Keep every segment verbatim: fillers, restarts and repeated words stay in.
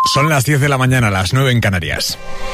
Son las diez de la mañana, las nueve en Canarias.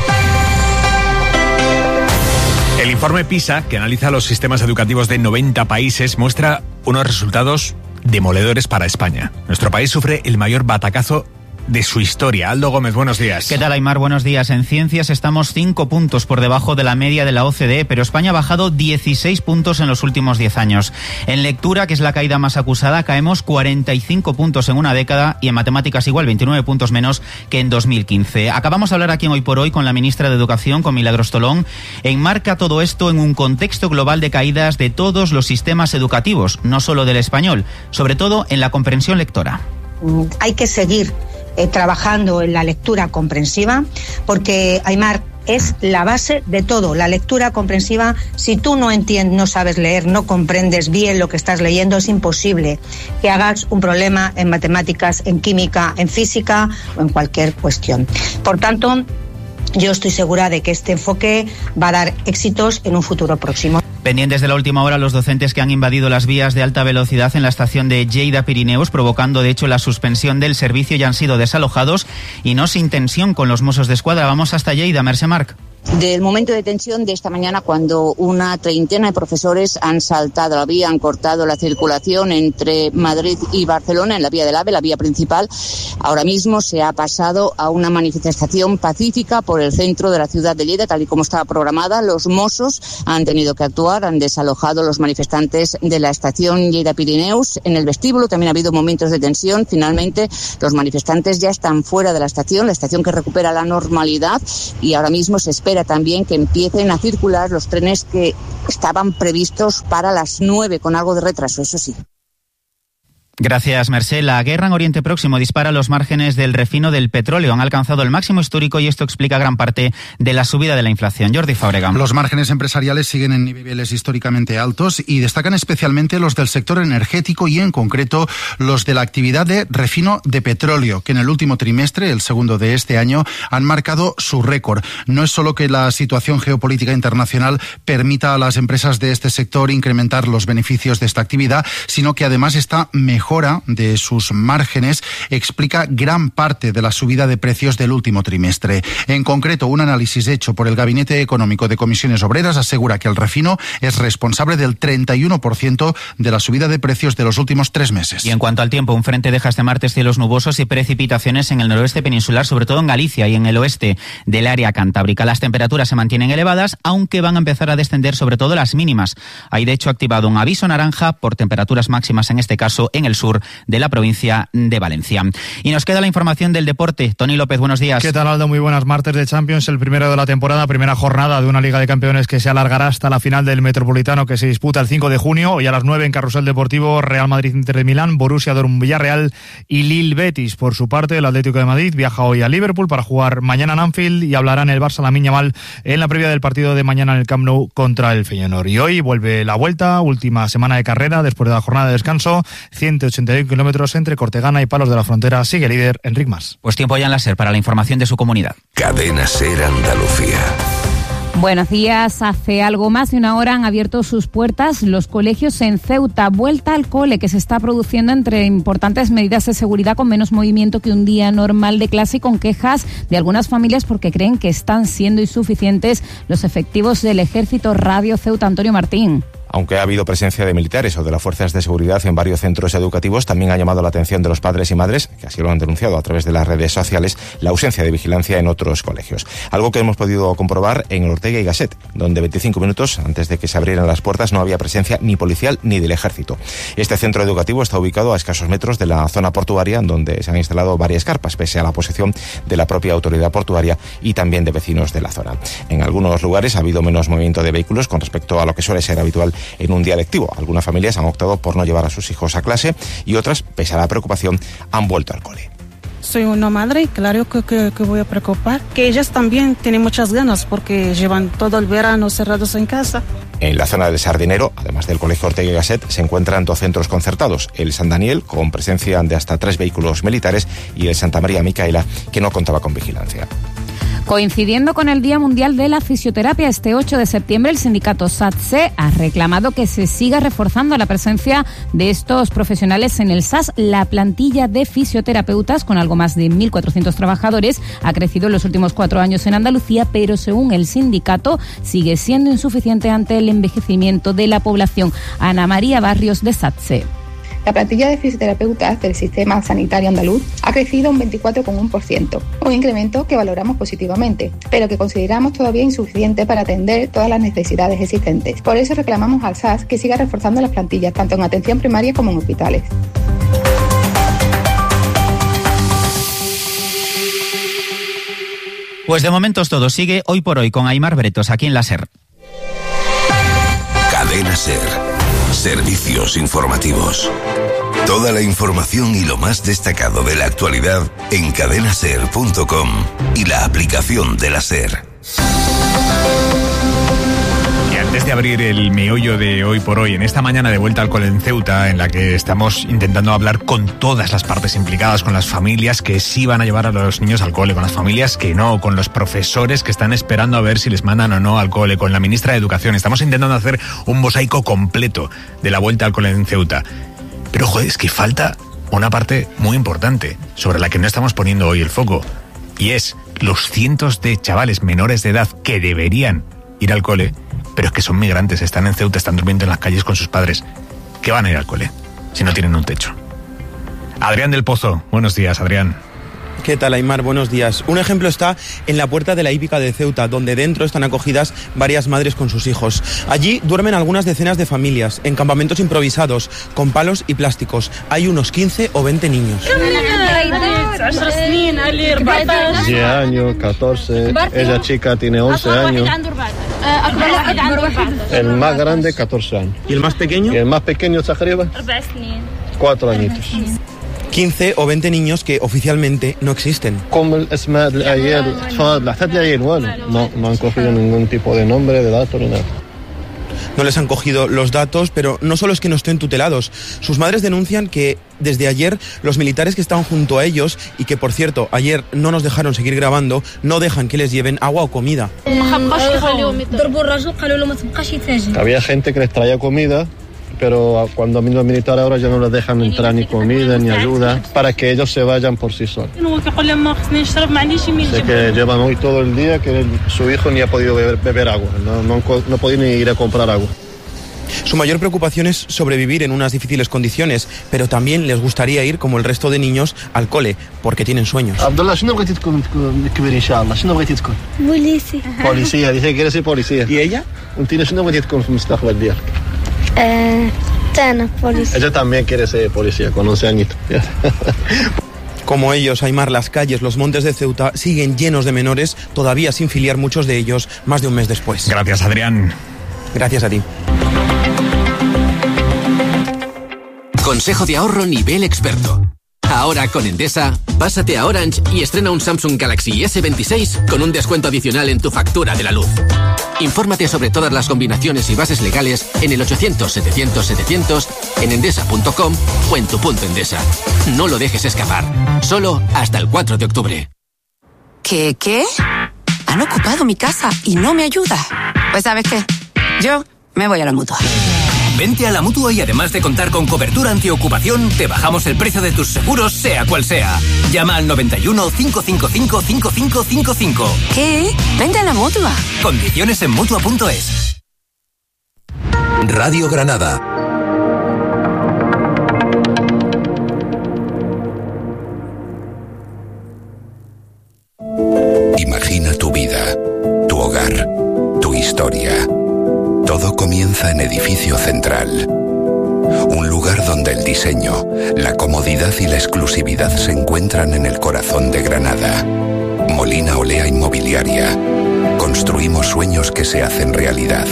El informe PISA, que analiza los sistemas educativos de noventa países, muestra unos resultados demoledores para España. Nuestro país sufre el mayor batacazo de su historia. Aldo Gómez, buenos días. ¿Qué tal, Aymar? Buenos días. En ciencias estamos cinco puntos por debajo de la media de la O C D E, pero España ha bajado dieciséis puntos en los últimos diez años. En lectura, que es la caída más acusada, caemos cuarenta y cinco puntos en una década, y en matemáticas igual, veintinueve puntos menos que en dos mil quince. Acabamos de hablar aquí en Hoy por Hoy con la ministra de Educación, con Milagros Tolón. Enmarca todo esto en un contexto global de caídas de todos los sistemas educativos, no solo del español, sobre todo en la comprensión lectora. Hay que seguir Eh, trabajando en la lectura comprensiva, porque, Aymar, es la base de todo, la lectura comprensiva. Si tú no entiendes, no sabes leer, no comprendes bien lo que estás leyendo, es imposible que hagas un problema en matemáticas, en química, en física o en cualquier cuestión. Por tanto, yo estoy segura de que este enfoque va a dar éxitos en un futuro próximo. Pendientes de la última hora, los docentes que han invadido las vías de alta velocidad en la estación de Lleida Pirineus, provocando de hecho la suspensión del servicio, ya han sido desalojados, y no sin tensión con los Mossos de Escuadra. Vamos hasta Lleida, Mercè Marc. Del momento de tensión de esta mañana, cuando una treintena de profesores han saltado la vía, han cortado la circulación entre Madrid y Barcelona en la vía del AVE, la vía principal. Ahora mismo se ha pasado a una manifestación pacífica por el centro de la ciudad de Lleida, tal y como estaba programada. Los Mossos han tenido que actuar, han desalojado los manifestantes de la estación Lleida Pirineus. En el vestíbulo también ha habido momentos de tensión. Finalmente, los manifestantes ya están fuera de la estación, la estación que recupera la normalidad, y ahora mismo se espera también que empiecen a circular los trenes que estaban previstos para las nueve, con algo de retraso, eso sí. Gracias, Mercè. La guerra en Oriente Próximo dispara los márgenes del refino del petróleo. Han alcanzado el máximo histórico y esto explica gran parte de la subida de la inflación. Jordi Fábrega. Los márgenes empresariales siguen en niveles históricamente altos y destacan especialmente los del sector energético y en concreto los de la actividad de refino de petróleo, que en el último trimestre, el segundo de este año, han marcado su récord. No es solo que la situación geopolítica internacional permita a las empresas de este sector incrementar los beneficios de esta actividad, sino que además está mejor mejora de sus márgenes explica gran parte de la subida de precios del último trimestre. En concreto, un análisis hecho por el Gabinete Económico de Comisiones Obreras asegura que el refino es responsable del treinta y uno por ciento de la subida de precios de los últimos tres meses. Y en cuanto al tiempo, un frente deja este martes cielos nubosos y precipitaciones en el noroeste peninsular, sobre todo en Galicia y en el oeste del área cantábrica. Las temperaturas se mantienen elevadas, aunque van a empezar a descender sobre todo las mínimas. Hay de hecho activado un aviso naranja por temperaturas máximas, en este caso en el sur de la provincia de Valencia. Y nos queda la información del deporte. Tony López, buenos días. ¿Qué tal, Aldo? Muy buenas. Martes de Champions, el primero de la temporada, primera jornada de una Liga de Campeones que se alargará hasta la final del Metropolitano, que se disputa el cinco de junio. Hoy a las nueve en Carrusel Deportivo, Real Madrid Inter de Milán, Borussia Dortmund Villarreal y Lille Betis. Por su parte, el Atlético de Madrid viaja hoy a Liverpool para jugar mañana en Anfield y hablará en el Barça Lamine Yamal en la previa del partido de mañana en el Camp Nou contra el Feyenoord. Y hoy vuelve la vuelta, última semana de carrera después de la jornada de descanso, ciento ochenta y uno kilómetros entre Cortegana y Palos de la Frontera. Sigue líder Enric Mas. Pues tiempo ya en la SER para la información de su comunidad. Cadena SER Andalucía. Buenos días. Hace algo más de una hora han abierto sus puertas los colegios en Ceuta. Vuelta al cole que se está produciendo entre importantes medidas de seguridad, con menos movimiento que un día normal de clase y con quejas de algunas familias porque creen que están siendo insuficientes los efectivos del Ejército. Radio Ceuta, Antonio Martín. Aunque ha habido presencia de militares o de las fuerzas de seguridad en varios centros educativos, también ha llamado la atención de los padres y madres, que así lo han denunciado a través de las redes sociales, la ausencia de vigilancia en otros colegios. Algo que hemos podido comprobar en Ortega y Gasset, donde veinticinco minutos antes de que se abrieran las puertas no había presencia ni policial ni del ejército. Este centro educativo está ubicado a escasos metros de la zona portuaria, donde se han instalado varias carpas, pese a la posición de la propia autoridad portuaria y también de vecinos de la zona. En algunos lugares ha habido menos movimiento de vehículos con respecto a lo que suele ser habitual en un día lectivo. Algunas familias han optado por no llevar a sus hijos a clase y otras, pese a la preocupación, han vuelto al cole. Soy una madre y claro que, que, que voy a preocupar, que ellas también tienen muchas ganas porque llevan todo el verano cerrados en casa. En la zona del Sardinero, además del Colegio Ortega y Gasset, se encuentran dos centros concertados, el San Daniel, con presencia de hasta tres vehículos militares, y el Santa María Micaela, que no contaba con vigilancia. Coincidiendo con el Día Mundial de la Fisioterapia, este ocho de septiembre el sindicato SATSE ha reclamado que se siga reforzando la presencia de estos profesionales en el S A S. La plantilla de fisioterapeutas, con algo más de mil cuatrocientos trabajadores, ha crecido en los últimos cuatro años en Andalucía, pero según el sindicato sigue siendo insuficiente ante el envejecimiento de la población. Ana María Barrios, de SATSE. La plantilla de fisioterapeutas del sistema sanitario andaluz ha crecido un veinticuatro coma uno por ciento, un incremento que valoramos positivamente, pero que consideramos todavía insuficiente para atender todas las necesidades existentes. Por eso reclamamos al S A S que siga reforzando las plantillas, tanto en atención primaria como en hospitales. Pues de momento es todo. Sigue Hoy por Hoy con Aimar Bretos, aquí en la SER. Cadena SER. Servicios informativos. Toda la información y lo más destacado de la actualidad en cadena ser punto com y la aplicación de la SER. Y antes de abrir el meollo de Hoy por Hoy, en esta mañana de vuelta al cole en Ceuta, en la que estamos intentando hablar con todas las partes implicadas, con las familias que sí van a llevar a los niños al cole, con las familias que no, con los profesores que están esperando a ver si les mandan o no al cole, con la ministra de Educación. Estamos intentando hacer un mosaico completo de la vuelta al cole en Ceuta. Pero, joder, es que falta una parte muy importante sobre la que no estamos poniendo hoy el foco, y es los cientos de chavales menores de edad que deberían ir al cole, pero es que son migrantes, están en Ceuta, están durmiendo en las calles con sus padres, que van a ir al cole si no tienen un techo. Adrián del Pozo, buenos días, Adrián. ¿Qué tal, Aimar? Buenos días. Un ejemplo está en la puerta de la hípica de Ceuta, donde dentro están acogidas varias madres con sus hijos. Allí duermen algunas decenas de familias, en campamentos improvisados, con palos y plásticos. Hay unos quince o veinte niños. diez años, catorce. Ella chica tiene once años. El más grande, catorce años. ¿Y el más pequeño? Y el más pequeño está arriba, cuatro añitos. quince o veinte niños que oficialmente no existen. Como el اسماء العيال الاطفال لا العيال bueno, no no han cogido ningún tipo de nombre, de datos ni nada. No les han cogido los datos, pero no solo es que no estén tutelados. Sus madres denuncian que desde ayer los militares que estaban junto a ellos, y que por cierto ayer no nos dejaron seguir grabando, no dejan que les lleven agua o comida. Había gente que les traía comida, pero cuando han venido los militares ahora ya no les dejan entrar ni comida ni ayuda para que ellos se vayan por sí solos. Así que llevan hoy todo el día que su hijo ni ha podido beber, beber agua, no, no, no ha podido ni ir a comprar agua. Su mayor preocupación es sobrevivir en unas difíciles condiciones, pero también les gustaría ir, como el resto de niños, al cole, porque tienen sueños. Abdullah, ¿qué bغيتي تكون كبير إن شاء الله؟ ¿Qué bغيتي تكون؟ Policía. Policía, dice que quiere ser policía. ¿Y ella? ¿Qué bغيتي تكون في المستقبل ديالك؟ Eh, Tana, policía. Ella también quiere ser policía, con once añitos. Como ellos, Aimar, las calles, los montes de Ceuta siguen llenos de menores, todavía sin filiar muchos de ellos, más de un mes después. Gracias, Adrián. Gracias a ti. Consejo de ahorro nivel experto. Ahora con Endesa, pásate a Orange y estrena un Samsung Galaxy ese veintiséis con un descuento adicional en tu factura de la luz. Infórmate sobre todas las combinaciones y bases legales en el ochocientos setecientos setecientos, en endesa punto com o en tu punto Endesa. No lo dejes escapar. Solo hasta el cuatro de octubre. ¿Qué? ¿Qué? Han ocupado mi casa y no me ayuda. Pues ¿sabes qué? Yo me voy a la Mutua. Vente a la Mutua y además de contar con cobertura antiocupación, te bajamos el precio de tus seguros, sea cual sea. Llama al noventa y uno, cinco cinco cinco, cinco cinco cinco cinco. ¿Qué? Vente a la Mutua. Condiciones en Mutua punto es. Radio Granada. Imagina tu vida, tu hogar, tu historia. Todo comienza en Edificio Central. Un lugar donde el diseño, la comodidad y la exclusividad se encuentran en el corazón de Granada. Molina Olea Inmobiliaria. Construimos sueños que se hacen realidad.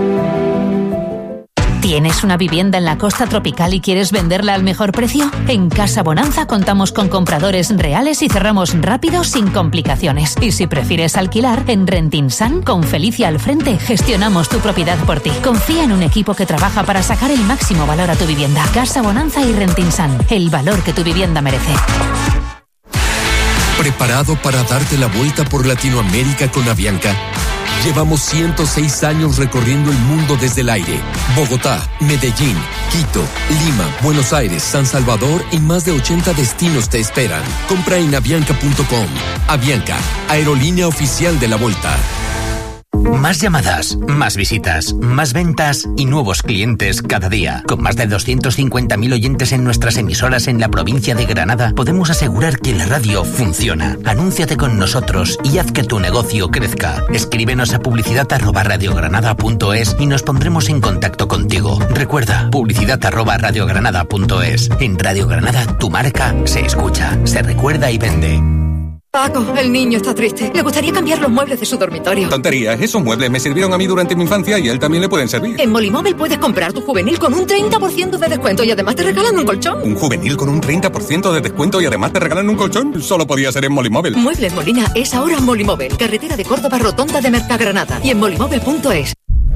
¿Tienes una vivienda en la costa tropical y quieres venderla al mejor precio? En Casa Bonanza contamos con compradores reales y cerramos rápido sin complicaciones. Y si prefieres alquilar, en Rentinsan, con Felicia al frente, gestionamos tu propiedad por ti. Confía en un equipo que trabaja para sacar el máximo valor a tu vivienda. Casa Bonanza y Rentinsan, el valor que tu vivienda merece. preparado para darte la vuelta por Latinoamérica con Avianca? Llevamos ciento seis años recorriendo el mundo desde el aire. Bogotá, Medellín, Quito, Lima, Buenos Aires, San Salvador y más de ochenta destinos te esperan. Compra en avianca punto com. Avianca, aerolínea oficial de la Volta. Más llamadas, más visitas, más ventas y nuevos clientes cada día. Con más de doscientos cincuenta mil oyentes en nuestras emisoras en la provincia de Granada, podemos asegurar que la radio funciona. Anúnciate con nosotros y haz que tu negocio crezca. Escríbenos a publicidad arroba radiogranada punto es y nos pondremos en contacto contigo. Recuerda, publicidad arroba radiogranada punto es. En Radio Granada, tu marca se escucha, se recuerda y vende. Paco, el niño está triste. Le gustaría cambiar los muebles de su dormitorio. Tontería, esos muebles me sirvieron a mí durante mi infancia y a él también le pueden servir. En Molimóvil puedes comprar tu juvenil con un treinta por ciento de descuento y además te regalan un colchón. ¿Un juvenil con un treinta por ciento de descuento y además te regalan un colchón? Solo podía ser en Molimóvil. Muebles Molina es ahora Molimóvil. Carretera de Córdoba, Rotonda de Mercagranada. Y en molimóvil punto es.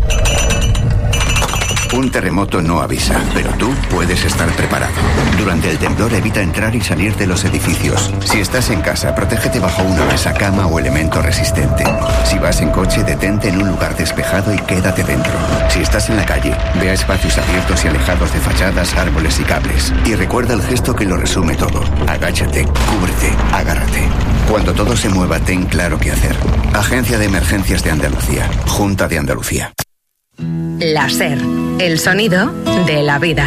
Un terremoto no avisa, pero tú puedes estar preparado. Durante el temblor evita entrar y salir de los edificios. Si estás en casa, protégete bajo una mesa, cama o elemento resistente. Si vas en coche, detente en un lugar despejado y quédate dentro. Si estás en la calle, ve a espacios abiertos y alejados de fachadas, árboles y cables. Y recuerda el gesto que lo resume todo. Agáchate, cúbrete, agárrate. Cuando todo se mueva, ten claro qué hacer. Agencia de Emergencias de Andalucía. Junta de Andalucía. La SER, el sonido de la vida.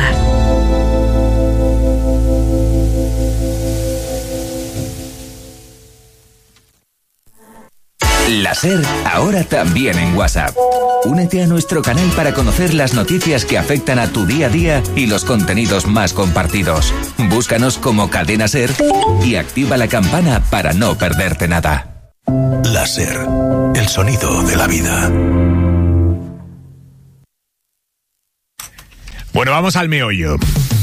La SER, ahora también en WhatsApp. Únete a nuestro canal para conocer las noticias que afectan a tu día a día y los contenidos más compartidos. Búscanos como Cadena SER y activa la campana para no perderte nada. La SER, el sonido de la vida. Bueno, vamos al meollo.